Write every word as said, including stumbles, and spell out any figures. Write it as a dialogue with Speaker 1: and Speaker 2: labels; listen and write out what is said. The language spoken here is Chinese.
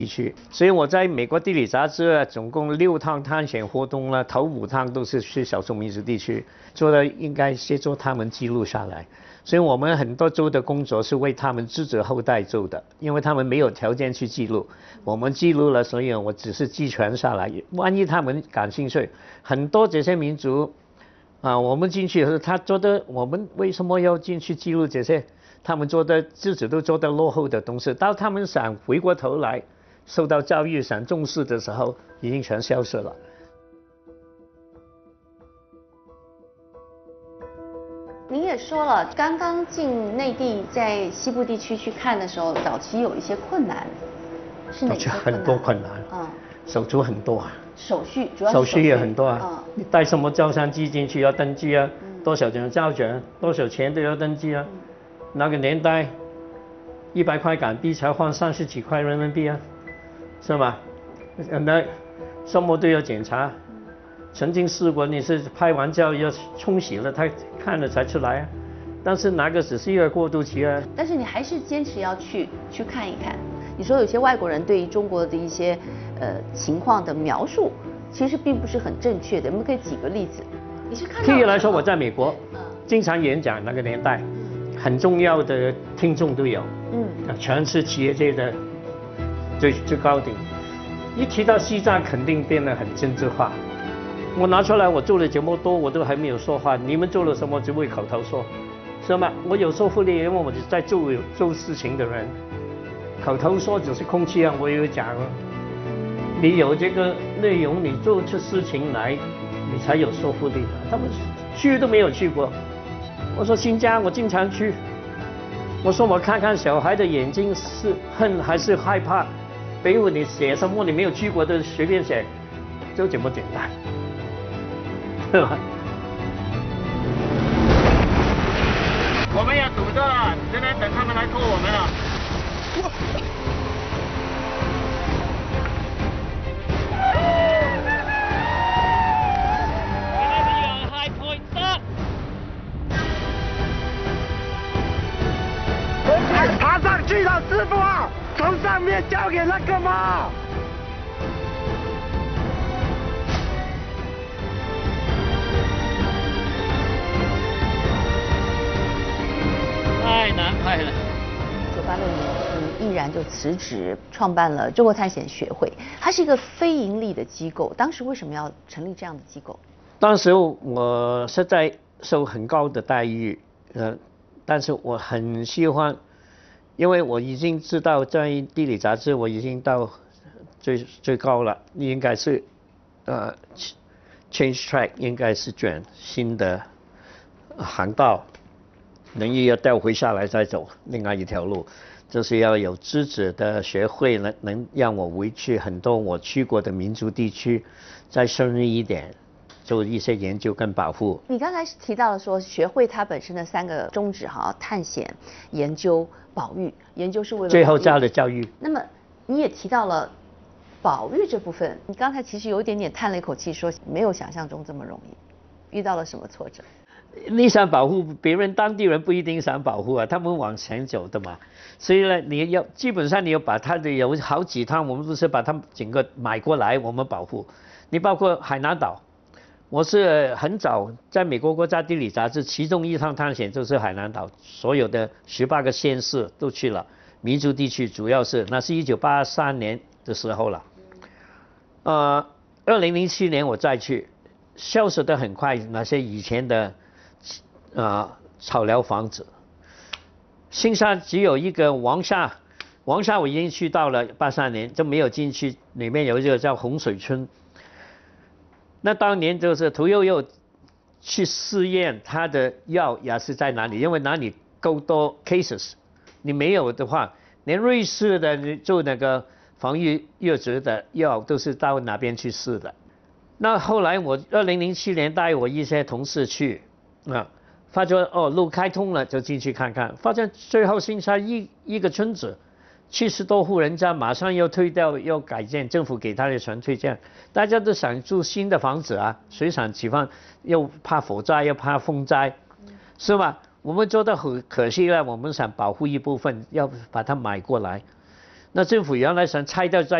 Speaker 1: 地区，所以我在美国地理杂志啊，总共六趟探险活动了，头五趟都是去少数民族地区，做的应该协助他们记录下来。所以我们很多做的工作是为他们子子后代做的，因为他们没有条件去记录，我们记录了，所以我只是寄传下来。万一他们感兴趣，很多这些民族啊，我们进去后，他做的，我们为什么要进去记录这些？他们做的自己都做的落后的东西，当他们想回过头来。受到教育想重视的时候，已经全消失了。
Speaker 2: 您也说了，刚刚进内地，在西部地区去看的时候，早期有一些困难，是哪些困难？
Speaker 1: 很多困难，嗯，手续很多啊。
Speaker 2: 手续主要
Speaker 1: 手续也很多啊，
Speaker 2: 嗯、
Speaker 1: 你带什么照相机进去要登记啊，嗯、多少张照片，多少钱都要登记啊。嗯、那个年代，一百块港币才换三十几块人民币啊。是吧？那什么都要检查，曾经试过你是拍完照要冲洗了，他看了才出来啊。但是那个只是一个过渡期啊。
Speaker 2: 但是你还是坚持要去去看一看。你说有些外国人对于中国的一些呃情况的描述，其实并不是很正确的。我们可以举个例子，你是看到？
Speaker 1: 譬如来说，我在美国，嗯、经常演讲那个年代，嗯、很重要的听众都有，嗯，全是企业界的。最最高顶，一提到西藏，肯定变得很政治化。我拿出来，我做的节目多，我都还没有说话。你们做了什么，只会口头说，是吗？我有说服力，因为我是在做做事情的人，口头说只是空气啊。我有讲，你有这个内容，你做出事情来，你才有说服力。他们去都没有去过。我说新疆，我经常去。我说我看看小孩的眼睛是恨还是害怕。比如你写什么你没有去过的随便写，就这么简单，对吧？
Speaker 3: 我们要堵着了，现在等他们来拖我们了。爬上去了，师傅啊！从上面交给那个吗？
Speaker 1: 太难拍了。
Speaker 2: 一九八六年，你毅然就辞职，创办了中国探险学会。它是一个非盈利的机构，当时为什么要成立这样的机构？
Speaker 1: 当时我实在受很高的待遇，呃，但是我很喜欢。因为我已经知道在地理杂志我已经到最最高了，应该是呃 change track 应该是转新的航道，人也要调回下来再走另外一条路，就是要有自己的学会能能让我回去很多我去过的民族地区，再深入一点。做一些研究跟保护。
Speaker 2: 你刚才提到了说学会它本身的三个宗旨哈，探险、研究、保育。研究是为了
Speaker 1: 最后加了教育。
Speaker 2: 那么你也提到了保育这部分，你刚才其实有一点点叹了一口气，说没有想象中这么容易，遇到了什么挫折？
Speaker 1: 你想保护别人，当地人不一定想保护啊，他们往前走的嘛。所以呢，你要基本上你要把它的有好几趟，我们不是把它整个买过来，我们保护。你包括海南岛。我是很早在美国国家地理杂志，其中一趟探险就是海南岛，所有的十八个县市都去了，民族地区主要是，那是一九八三年的时候了。呃，二零零七年我再去，消失得很快，那些以前的啊、呃、草寮房子。新山只有一个王沙，王沙我已经去到了八三年，就没有进去，里面有一个叫洪水村。那当年就是屠呦呦去试验他的药也是在哪里，因为哪里够多 cases， 你没有的话，连瑞士的做那个防御疟疾的药都是到那边去试的。那后来我二零零七年带我一些同事去啊，发觉哦路开通了就进去看看，发现最后剩下一一个村子。七十多户人家马上要退掉，要改建，政府给他的全退建，大家都想住新的房子啊，水产起放又怕火灾又怕风灾，是吧？我们做的很可惜了，我们想保护一部分，要把它买过来， 那政府原来想拆掉在